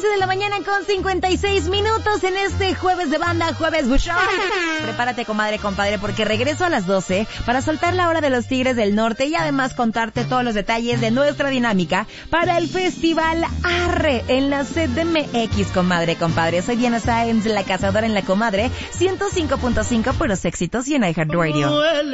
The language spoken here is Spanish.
11 de la mañana con 56 minutos en este jueves de banda, jueves buchón. Prepárate, comadre, compadre, porque regreso a las 12 para soltar la hora de los Tigres del Norte y además contarte todos los detalles de nuestra dinámica para el Festival Arre en la CDMX, comadre, compadre. Soy Diana Sáenz, la cazadora en la comadre, 105.5 puros éxitos y en iHeartRadio.